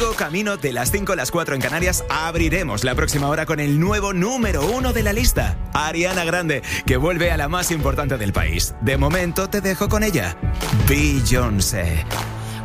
contigo, camino de las 5 a las 4 en Canarias, abriremos la próxima hora con el nuevo número 1 de la lista, Ariana Grande, que vuelve a la más importante del país. De momento te dejo con ella, Beyoncé.